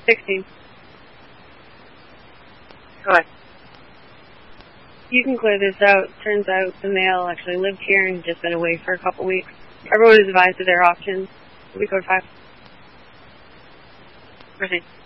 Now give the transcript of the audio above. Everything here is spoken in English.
16. Go ahead. You can clear this out. Turns out the male actually lived here and just been away for a couple weeks. Everyone is advised of their options. We code 5. Proceed.